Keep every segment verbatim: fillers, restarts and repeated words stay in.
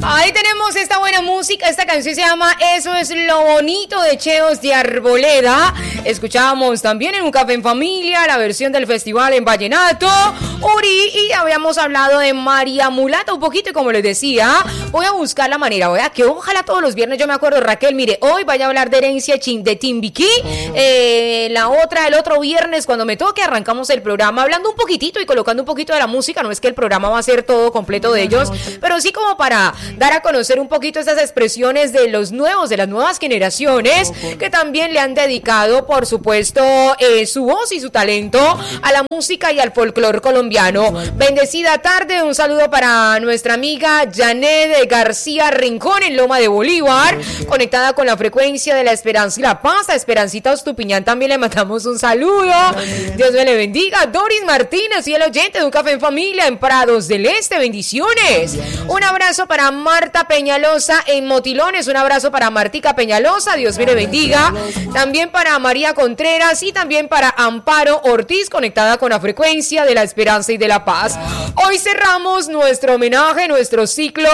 Ahí tenemos esta buena música. Esta canción se llama Eso es lo bonito de Cheos de Arboleda. Escuchábamos también en Un Café en Familia la versión del festival en Vallenato Uri, y habíamos hablado de María Mulata un poquito, y como les decía, voy a buscar la manera, voy a que ojalá todos los viernes, yo me acuerdo, Raquel, mire, hoy vaya a hablar de herencia de Timbiquí, eh, la otra el otro viernes cuando me toque arrancamos el programa hablando un poquitito y colocando un poquito de la música. No es que el programa va a ser todo completo de ellos, pero sí como para dar a conocer un poquito estas expresiones de los nuevos, de las nuevas generaciones, que también le han dedicado, por supuesto, eh, su voz y su talento a la música y al folclore colombiano. Bendecida tarde, un saludo para nuestra amiga Janet García Rincón en Loma de Bolívar, conectada con la frecuencia de la Esperanza y la Paz. A Esperancita Ostupiñán también le mandamos un saludo. Dios me le bendiga. Doris Martínez y el oyente de Un Café en Familia en Prados del Este, bendiciones. Un abrazo para Marta Peñalosa en Motilones, un abrazo para Martica Peñalosa, Dios me le bendiga. También para María Contreras y también para Amparo Ortiz, conectada con la frecuencia de la Esperanza y de la Paz. Hoy cerramos nuestro homenaje, nuestro ciclo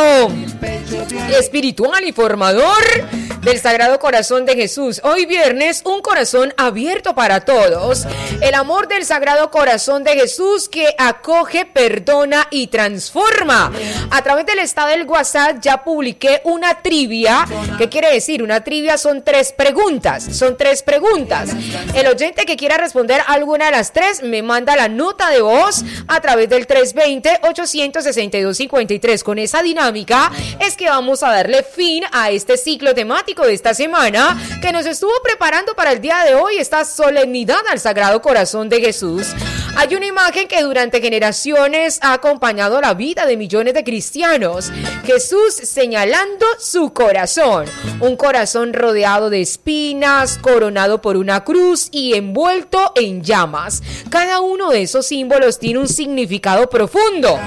espiritual y formador del Sagrado Corazón de Jesús. Hoy viernes, un corazón abierto para todos. El amor del Sagrado Corazón de Jesús que acoge, perdona y transforma. A través del estado del WhatsApp ya publiqué una trivia. ¿Qué quiere decir? Una trivia son tres preguntas. Son tres preguntas. El oyente que quiera responder alguna de las tres me manda la nota de voz a través del tres veinte, ochocientos sesenta y dos, cincuenta y tres. Con esa dinámica es que vamos a darle fin a este ciclo temático de esta semana que nos estuvo preparando para el día de hoy, esta solemnidad al Sagrado Corazón de Jesús. Hay una imagen que durante generaciones ha acompañado la vida de millones de cristianos. Jesús señalando su corazón. Un corazón rodeado de espinas, coronado por una cruz y envuelto en llamas. Cada uno de esos símbolos tiene un significado profundo.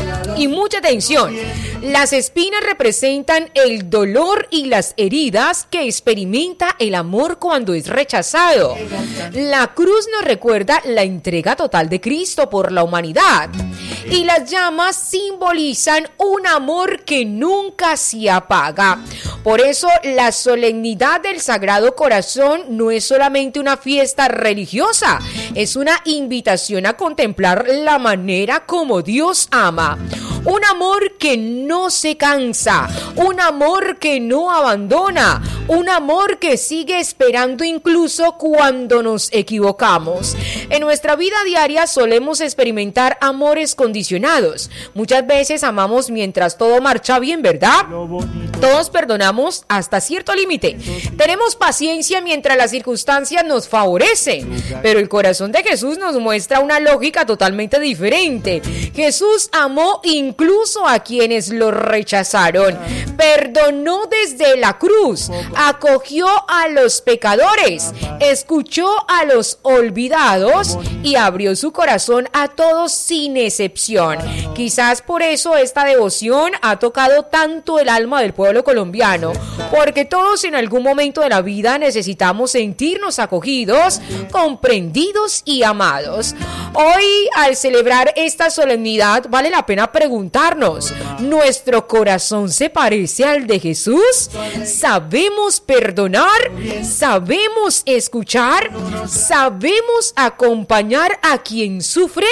Y mucha atención. Las espinas representan el dolor y las heridas que experimenta el amor cuando es rechazado. La cruz nos recuerda la entrega total de Cristo por la humanidad. Y las llamas simbolizan un amor que nunca se apaga. Por eso la solemnidad del Sagrado Corazón no es solamente una fiesta religiosa, es una invitación a contemplar la manera como Dios ama. Un amor que no se cansa, un amor que no abandona, un amor que sigue esperando incluso cuando nos equivocamos. En nuestra vida diaria solemos experimentar amores condicionados. Muchas veces amamos mientras todo marcha bien, ¿verdad? Todos perdonamos hasta cierto límite. Tenemos paciencia mientras las circunstancias nos favorecen. Pero el corazón de Jesús nos muestra una lógica totalmente diferente. Jesús amó incluso a quienes lo rechazaron. Perdonó desde la cruz. Acogió a los pecadores. Escuchó a los olvidados y abrió su corazón a todos sin excepción. Quizás por eso esta devoción ha tocado tanto el alma del pueblo colombiano, porque todos en algún momento de la vida necesitamos sentirnos acogidos, comprendidos y amados. Hoy, al celebrar esta solemnidad, vale la pena preguntarnos, ¿nuestro corazón se parece al de Jesús? ¿Sabemos perdonar? ¿Sabemos escuchar? ¿Sabemos acompañar a quien sufre?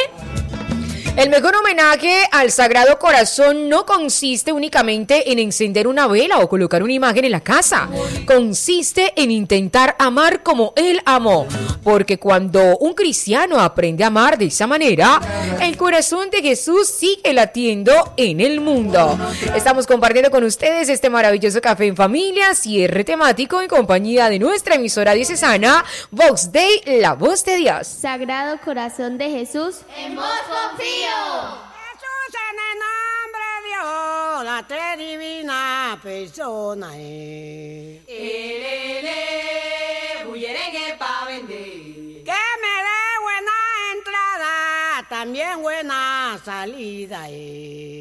El mejor homenaje al Sagrado Corazón no consiste únicamente en encender una vela o colocar una imagen en la casa. Consiste en intentar amar como Él amó. Porque cuando un cristiano aprende a amar de esa manera, el corazón de Jesús sigue latiendo en el mundo. Estamos compartiendo con ustedes este maravilloso Café en Familia, cierre temático en compañía de nuestra emisora diocesana, Vox Dei, la voz de Dios. Sagrado Corazón de Jesús, en vos confío. Jesús en el nombre de Dios, la tres divina persona es. Elele, bullerengue pa' vender. Que me dé buena entrada, también buena salida es.